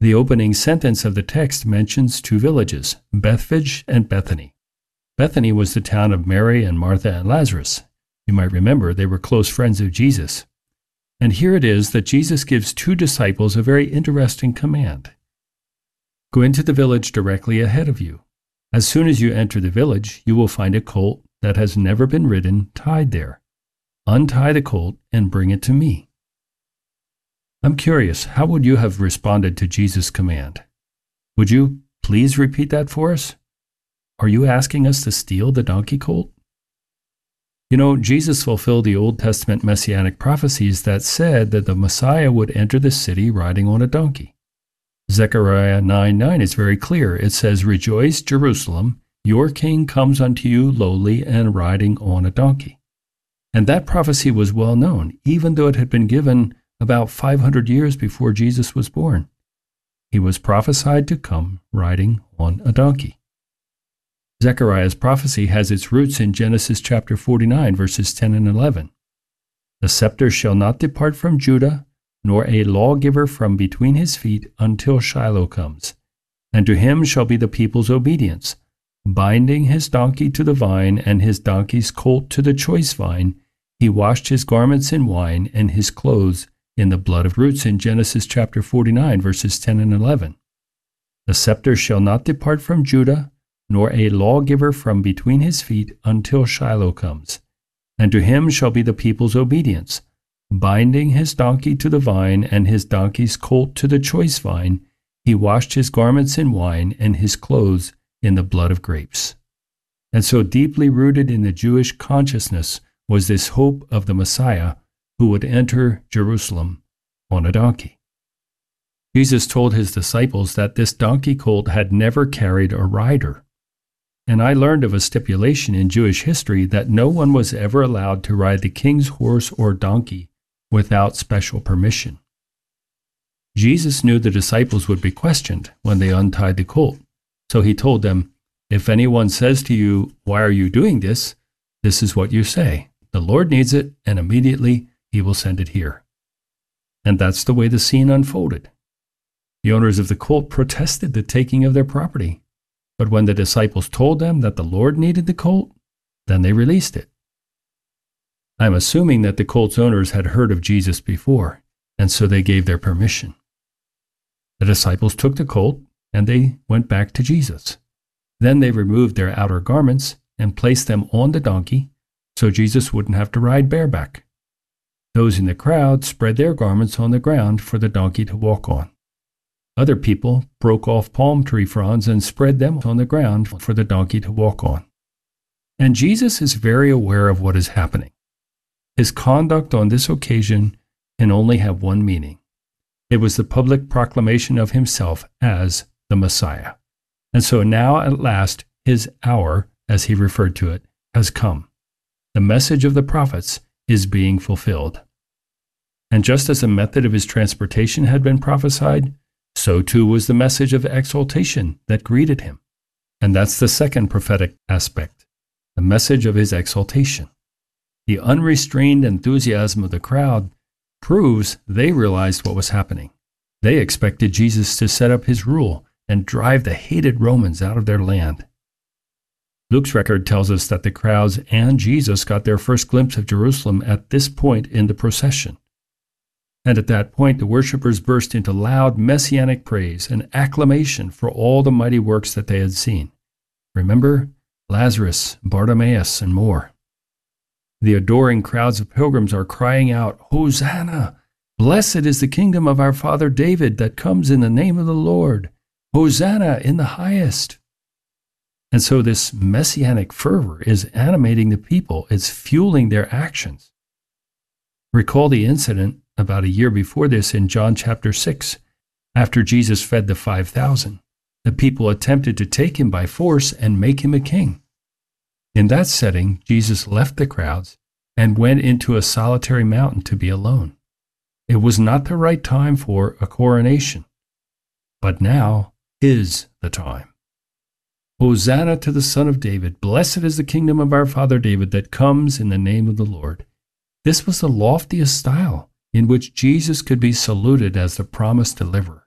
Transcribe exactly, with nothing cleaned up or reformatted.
The opening sentence of the text mentions two villages, Bethphage and Bethany. Bethany was the town of Mary and Martha and Lazarus. You might remember they were close friends of Jesus. And here it is that Jesus gives two disciples a very interesting command. Go into the village directly ahead of you. As soon as you enter the village, you will find a colt that has never been ridden tied there. Untie the colt and bring it to me. I'm curious, how would you have responded to Jesus' command? Would you please repeat that for us? Are you asking us to steal the donkey colt? You know, Jesus fulfilled the Old Testament messianic prophecies that said that the Messiah would enter the city riding on a donkey. Zechariah nine nine is very clear. It says, "Rejoice, Jerusalem, your king comes unto you lowly and riding on a donkey." And that prophecy was well known, even though it had been given about five hundred years before Jesus was born. He was prophesied to come riding on a donkey. Zechariah's prophecy has its roots in Genesis chapter forty-nine, verses ten and eleven. "The scepter shall not depart from Judah, nor a lawgiver from between his feet until Shiloh comes. And to him shall be the people's obedience, binding his donkey to the vine and his donkey's colt to the choice vine. He washed his garments in wine and his clothes in the blood of roots," in Genesis chapter forty-nine, verses ten and eleven. "The scepter shall not depart from Judah, nor a lawgiver from between his feet until Shiloh comes. And to him shall be the people's obedience, binding his donkey to the vine and his donkey's colt to the choice vine. He washed his garments in wine and his clothes in the blood of grapes." And so deeply rooted in the Jewish consciousness was this hope of the Messiah who would enter Jerusalem on a donkey. Jesus told his disciples that this donkey colt had never carried a rider. And I learned of a stipulation in Jewish history that no one was ever allowed to ride the king's horse or donkey without special permission. Jesus knew the disciples would be questioned when they untied the colt, so he told them, "If anyone says to you, 'Why are you doing this?' this is what you say, 'The Lord needs it, and immediately he will send it here.'" And that's the way the scene unfolded. The owners of the colt protested the taking of their property, but when the disciples told them that the Lord needed the colt, then they released it. I'm assuming that the colt's owners had heard of Jesus before, and so they gave their permission. The disciples took the colt, and they went back to Jesus. Then they removed their outer garments and placed them on the donkey, so Jesus wouldn't have to ride bareback. Those in the crowd spread their garments on the ground for the donkey to walk on. Other people broke off palm tree fronds and spread them on the ground for the donkey to walk on. And Jesus is very aware of what is happening. His conduct on this occasion can only have one meaning. It was the public proclamation of himself as the Messiah. And so now at last his hour, as he referred to it, has come. The message of the prophets is being fulfilled. And just as the method of his transportation had been prophesied, so too was the message of exaltation that greeted him. And that's the second prophetic aspect, the message of his exaltation. The unrestrained enthusiasm of the crowd proves they realized what was happening. They expected Jesus to set up his rule and drive the hated Romans out of their land. Luke's record tells us that the crowds and Jesus got their first glimpse of Jerusalem at this point in the procession. And at that point, the worshippers burst into loud messianic praise and acclamation for all the mighty works that they had seen. Remember Lazarus, Bartimaeus, and more. The adoring crowds of pilgrims are crying out, "Hosanna! Blessed is the kingdom of our father David that comes in the name of the Lord. Hosanna in the highest." And so this messianic fervor is animating the people. It's fueling their actions. Recall the incident about a year before this in John chapter six. After Jesus fed the five thousand, the people attempted to take him by force and make him a king. In that setting, Jesus left the crowds and went into a solitary mountain to be alone. It was not the right time for a coronation, but now is the time. Hosanna to the Son of David. Blessed is the kingdom of our father David that comes in the name of the Lord. This was the loftiest style in which Jesus could be saluted as the promised deliverer.